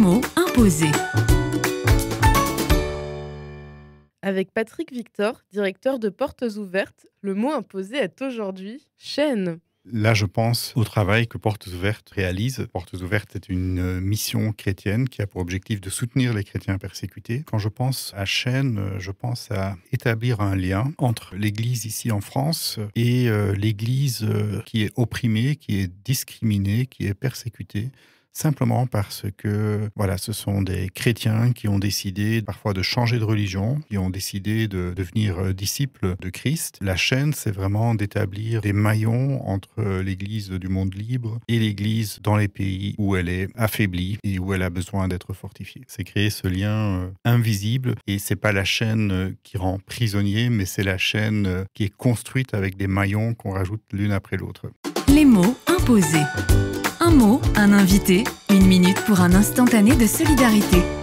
mots imposés. Avec Patrick Victor, directeur de Portes Ouvertes, le mot imposé est aujourd'hui « chaîne ». Là, je pense au travail que Portes Ouvertes réalise. Portes Ouvertes est une mission chrétienne qui a pour objectif de soutenir les chrétiens persécutés. Quand je pense à chaîne, je pense à établir un lien entre l'Église ici en France et l'Église qui est opprimée, qui est discriminée, qui est persécutée. Simplement parce que ce sont des chrétiens qui ont décidé parfois de changer de religion, qui ont décidé de devenir disciples de Christ. La chaîne, c'est vraiment d'établir des maillons entre l'Église du monde libre et l'Église dans les pays où elle est affaiblie et où elle a besoin d'être fortifiée. C'est créer ce lien invisible, et c'est pas la chaîne qui rend prisonnier, mais c'est la chaîne qui est construite avec des maillons qu'on rajoute l'une après l'autre. Les mots imposés. Un mot, un invité, 1 minute pour un instantané de solidarité.